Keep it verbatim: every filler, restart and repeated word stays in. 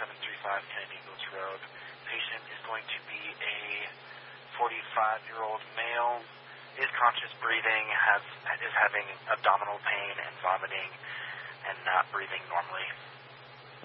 seven three five Kennedy Eagles Road. Patient is going to be a forty-five-year-old male, is conscious breathing, has is having abdominal pain and vomiting, and not breathing normally.